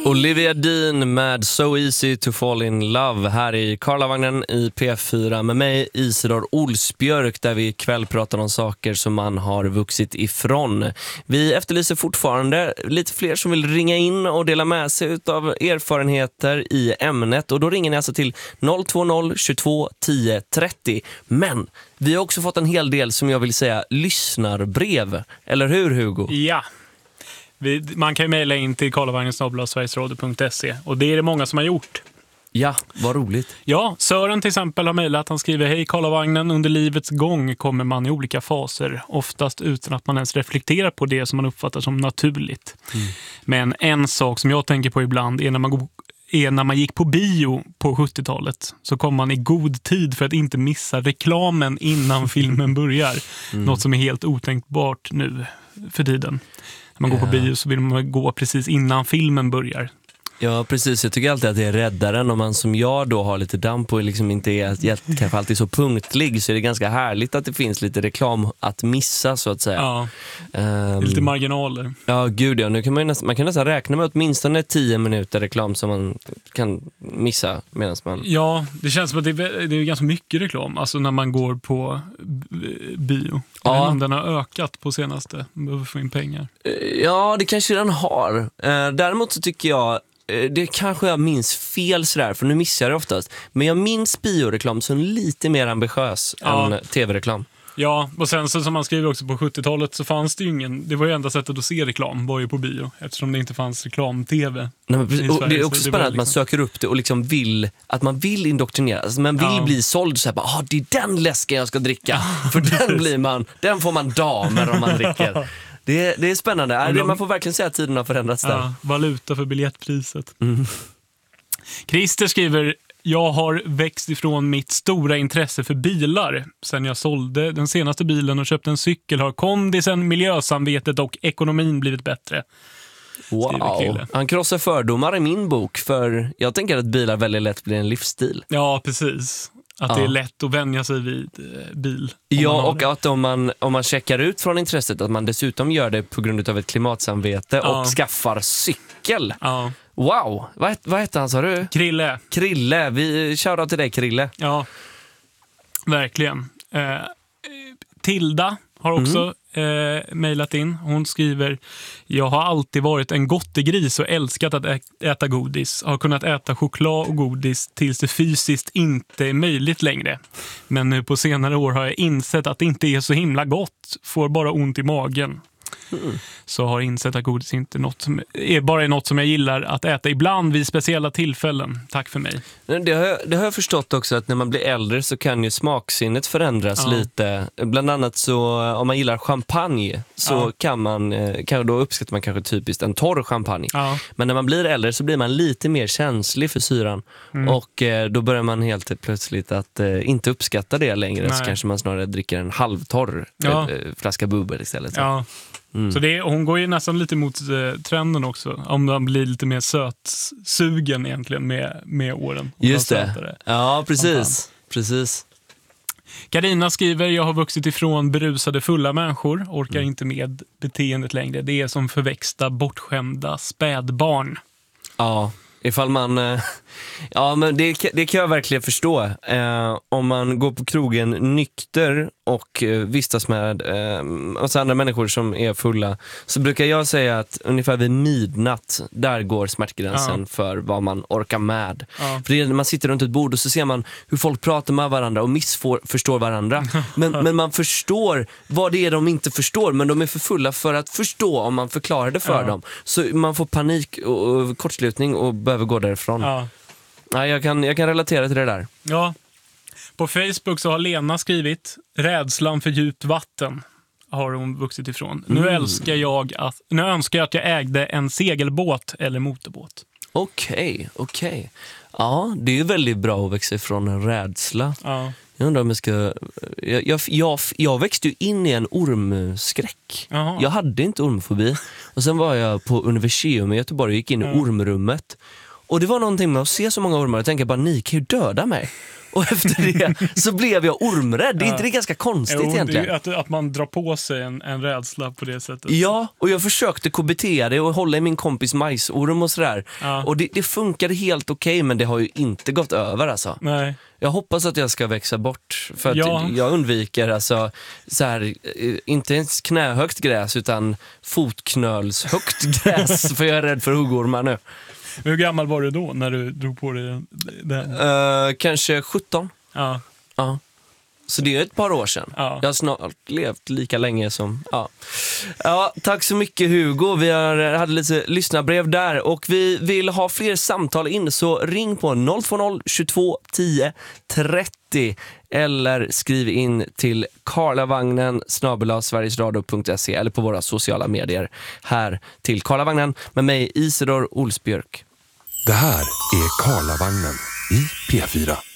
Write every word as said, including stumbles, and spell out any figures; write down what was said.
Olivia Dean med So Easy to Fall in Love här i Karlavagnen i P fyra med mig Isidor Olsbjörk, där vi ikväll pratar om saker som man har vuxit ifrån. Vi efterlyser fortfarande lite fler som vill ringa in och dela med sig av erfarenheter i ämnet, och då ringer ni alltså till noll två noll tjugotvå tio trettio. Men vi har också fått en hel del, som jag vill säga, lyssnarbrev. Eller hur, Hugo? Ja. Vi, man kan ju mejla in till karlavagnen snabel-a sverigesradio punkt se, och det är det många som har gjort. Ja, vad roligt. Ja, Sören till exempel har mejlat. Han skriver: hej Karlavagnen, under livets gång kommer man i olika faser, oftast utan att man ens reflekterar på det som man uppfattar som naturligt. Mm. Men en sak som jag tänker på ibland är när man går är när man gick på bio på sjuttiotalet, så kom man i god tid för att inte missa reklamen innan filmen börjar. Mm. Något som är helt otänkbart nu för tiden. När man går på bio så vill man gå precis innan filmen börjar. Ja, precis. Jag tycker alltid att det är räddaren om man som jag då har lite damp och liksom inte är kanske alltid så punktlig, så är det ganska härligt att det finns lite reklam att missa, så att säga. Ja, um, lite marginaler. Ja, gud ja. Nu kan man, nästan, man kan nästan räkna med åtminstone tio minuter reklam som man kan missa medan man... Ja, det känns som att det är, det är ganska mycket reklam. Alltså när man går på bio. Jag vet inte om den har ökat på senaste. Man behöver få in pengar. Ja, det kanske den har. Däremot så tycker jag, det kanske jag minns fel sådär, för nu missar jag det oftast. Men jag minns bioreklam som lite mer ambitiös ja. än tv-reklam. Ja, och sen så, som man skriver också, på sjuttiotalet så fanns det ju ingen, det var ju enda sättet att se reklam var ju på bio, eftersom det inte fanns reklam-tv. Nej, men precis, och det är också spännande liksom att man söker upp det och liksom vill, att man vill indoktrinera, alltså man vill ja. bli såld så här, bara, ah, det är den läsken jag ska dricka, för den blir man, den får man damer om man dricker. Det är, det är spännande. Ja, det, man får verkligen säga att tiden har förändrats där. Ja, valuta för biljettpriset. Mm. Christer skriver: jag har växt ifrån mitt stora intresse för bilar. Sen jag sålde den senaste bilen och köpte en cykel har kondisen, miljösamvetet och ekonomin blivit bättre. Wow, han krossar fördomar i min bok, för jag tänker att bilar väldigt lätt blir en livsstil. Ja, precis. Att ja. det är lätt att vänja sig vid eh, bil. Ja, och att om man, om man checkar ut från intresset, att man dessutom gör det på grund av ett klimatsamvete ja. och skaffar cykel. Ja. Wow, vad, vad heter han, sa du? Krille. Krille, vi shoutout till dig, Krille. Ja, verkligen. Eh, Tilda har också mm. eh, mejlat in. Hon skriver: jag har alltid varit en gottegris och älskat att ä- äta godis. Har kunnat äta choklad och godis tills det fysiskt inte är möjligt längre. Men nu på senare år har jag insett att det inte är så himla gott. Får bara ont i magen. Mm. Så har insett att godis inte något som, är bara något som jag gillar att äta ibland vid speciella tillfällen. Tack för mig. Det har, jag, det har jag förstått också, att när man blir äldre så kan ju smaksinnet förändras ja. lite. Bland annat så om man gillar champagne så ja. kan man, kan, då uppskattar man kanske typiskt en torr champagne. Ja. Men när man blir äldre så blir man lite mer känslig för syran. Mm. Och då börjar man helt plötsligt att inte uppskatta det längre. Nej. Så kanske man snarare dricker en halvtorr ja. flaska bubbel istället. Så. Ja. Mm. Så det, hon går ju nästan lite mot eh, trenden också. Om man blir lite mer sötsugen egentligen med, med åren. Just det. Ja, precis. precis. Carina skriver: jag har vuxit ifrån berusade fulla människor. Orkar mm. inte med beteendet längre. Det är som förväxta, bortskämda spädbarn. Ja, ifall man... Ja, men det, det kan jag verkligen förstå. Eh, om man går på krogen nykter och eh, vistas med eh, alltså andra människor som är fulla, så brukar jag säga att ungefär vid midnatt, där går smärtgränsen ja. för vad man orkar med. Ja. För det är när man sitter runt ett bord och så ser man hur folk pratar med varandra och missförstår varandra. men, men man förstår vad det är de inte förstår, men de är för fulla för att förstå om man förklarar det för ja. dem. Så man får panik och, och kortslutning och behöver gå därifrån. Ja. Ja, jag kan, jag kan relatera till det där. Ja. På Facebook så har Lena skrivit: rädslan för djupt vatten har hon vuxit ifrån. Mm. Nu älskar jag att, nu önskar jag att jag ägde en segelbåt eller motorbåt. Okej, okay, okej. Okay. Ja, det är ju väldigt bra att växa ifrån en rädsla. Ja. Jag undrar om jag ska... Jag, jag, jag, jag växte ju in i en ormskräck. Aha. Jag hade inte ormfobi. Och sen var jag på Universium i Göteborg och gick in i mm. ormrummet. Och det var någonting med att se så många ormar och tänka bara, ni kan ju döda mig. Och efter det så blev jag ormrädd. Det är Ja. inte det ganska konstigt Jo, egentligen? det är att, att man drar på sig en, en rädsla på det sättet. Ja, och jag försökte K B T det och hålla i min kompis majsorm och sådär. Ja. Och det, det funkade helt okej, men det har ju inte gått över alltså. Nej. Jag hoppas att jag ska växa bort, för att Ja. jag undviker alltså så här, eh, inte ens knähögt gräs utan fotknölshögt gräs, för jag är rädd för huggormar nu. Hur gammal var du då när du drog på dig den? den? Uh, kanske sjutton. Ja. Ja. Så det är ett par år sedan. Ja. Jag har snart levt lika länge som... Ja. Ja, tack så mycket Hugo. Vi har, hade lite lyssnarbrev där. Och vi vill ha fler samtal in, så ring på noll två noll tjugotvå tio trettio. Eller skriv in till karlavagnen snabel-a sverigesradio punkt se eller på våra sociala medier. Här till Karlavagnen med mig Isidor Olsbjörk. Det här är Karlavagnen i P fyra.